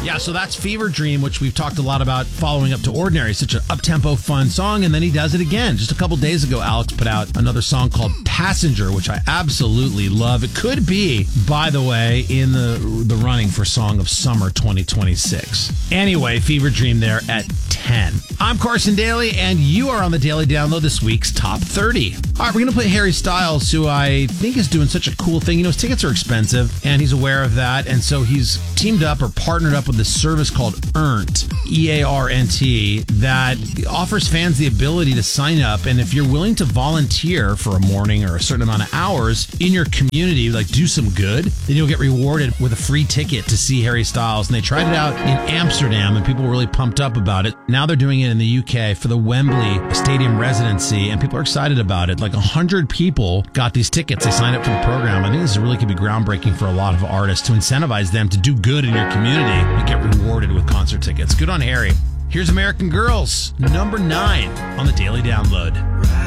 Yeah, so that's Fever Dream, which we've talked a lot about following up to Ordinary. Such an up-tempo, fun song, and then he does it again. Just a couple days ago, Alex put out another song called Passenger, which I absolutely love. It could be, by the way, in the running for Song of Summer 2026. Anyway, Fever Dream there at 10. I'm Carson Daly, and you are on the Daily Download, this week's Top 30. All right, we're going to play Harry Styles, who I think is doing such a cool thing. You know, his tickets are expensive, and he's aware of that, and so he's teamed up or partnered up with this service called Earnt, E-A-R-N-T, that offers fans the ability to sign up, and if you're willing to volunteer for a morning or a certain amount of hours in your community, like do some good, then you'll get rewarded with a free ticket to see Harry Styles. And they tried it out in Amsterdam, and people were really pumped up about it. Now they're doing it in the UK for the Wembley Stadium residency, and people are excited about it. Like 100 people got these tickets. They signed up for the program. I think this really could be groundbreaking for a lot of artists to incentivize them to do good in your community and get rewarded with concert tickets. Good on Harry. Here's American Girls, number 9 on the Daily Download.